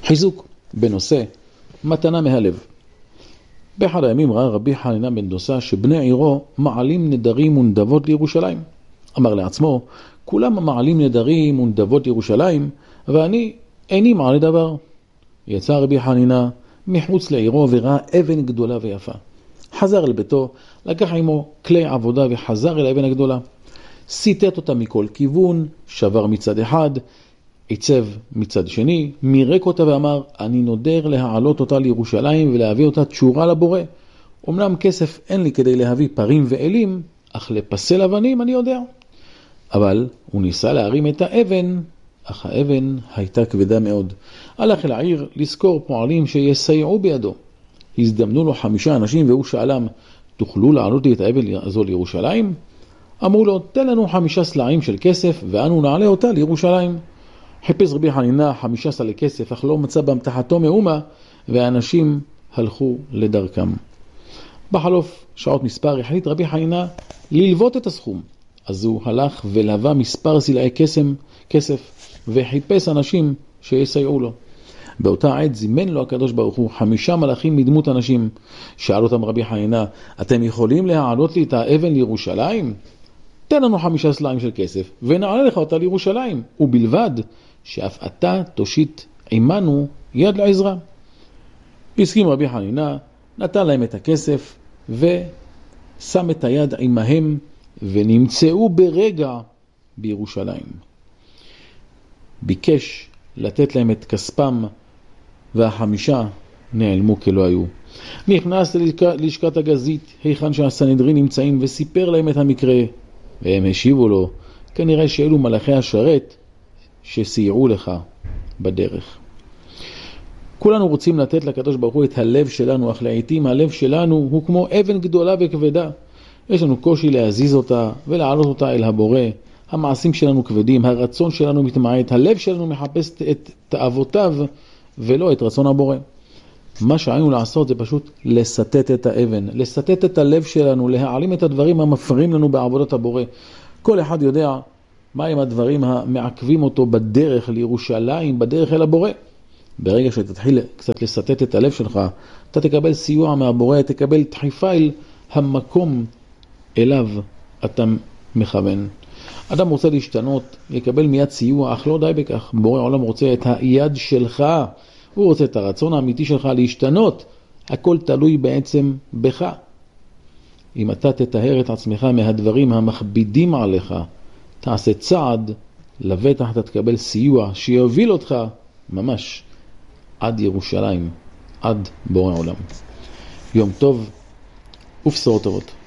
חיזוק בנושא מתנה מהלב. באחד הימים ראה רבי חנינא בן דוסה שבני עירו מעלים נדרים ונדבות לירושלים. אמר לעצמו, כולם מעלים נדרים ונדבות לירושלים, ואני איני מעלה דבר. יצא רבי חנינא מחוץ לעירו וראה אבן גדולה ויפה. חזר לביתו, לקח עמו כלי עבודה וחזר אל האבן הגדולה. סיטט אותה מכל כיוון, שבר מצד אחד, עיצב מצד שני, מירק אותה ואמר, אני נודר להעלות אותה לירושלים ולהביא אותה תשורה לבורא. אמנם כסף אין לי כדי להביא פרים ואלים, אך לפסל אבנים אני יודע. אבל הוא ניסה להרים את האבן, אך האבן הייתה כבדה מאוד. הלך אל העיר לזכור פועלים שיסייעו בידו. הזדמנו לו 5 אנשים והוא שאלם, תוכלו לעלות לי את האבן הזו לירושלים? אמרו לו, תן לנו 5 סלעים של כסף ואנו נעלה אותה לירושלים. חיפש רבי חנינא 5 סלי כסף, אך לא מצא באמתחתו מאומה, והאנשים הלכו לדרכם. בחלוף שעות מספר החליט רבי חנינא ללוות את הסכום. אז הוא הלך ולווה מספר סלעי כסף וחיפש אנשים שיסייעו לו. באותה עת זימן לו הקדוש ברוך הוא 5 מלאכים מדמות אנשים. שאל אותם רבי חנינא, אתם יכולים להעלות לי את האבן לירושלים? תן לנו 5 סלעים של כסף ונעלה לך אותה לירושלים, ובלבד שאף אתה תושיט עמנו יד לעזרה. הסכים רבי חנינא, נתן להם את הכסף ושם את היד עמהם, ונמצאו ברגע בירושלים. ביקש לתת להם את כספם, וה5 נעלמו כלא היו. נכנס ללשכת הגזית, היכן שהסנהדרין נמצאים, וסיפר להם את המקרה, והם השיבו לו, כנראה שאלו מלאכי השרת שסייעו לך בדרך. כולנו רוצים לתת לקדוש ברוך הוא את הלב שלנו, אך לעתים הלב שלנו הוא כמו אבן גדולה וכבדה. יש לנו קושי להזיז אותה ולהעלות אותה אל הבורא. המעשים שלנו כבדים, הרצון שלנו מתמעט, הלב שלנו מחפש את תאוותיו ולא את רצון הבורא. מה שעלינו לעשות זה פשוט לסטט את האבן, לסטט את הלב שלנו, להעלים את הדברים המפריעים לנו בעבודת הבורא. כל אחד יודע מהם הדברים המעכבים אותו בדרך לירושלים, בדרך אל הבורא. ברגע שתתחיל קצת לסטט את הלב שלך, אתה תקבל סיוע מהבורא, תקבל דחיפה אל המקום אליו אתה מכוון. אדם רוצה להשתנות, יקבל מיד סיוע, אך לא די בכך. בורא עולם רוצה את היד שלך, הוא רוצה את הרצון האמיתי שלך להשתנות. הכל תלוי בעצם בך. אם אתה תטהר את עצמך מהדברים המכבידים עליך, תעשה צעד, לבטח אתה תקבל סיוע שיוביל אותך ממש עד ירושלים, עד בורא עולם. יום טוב ובשורות טובות.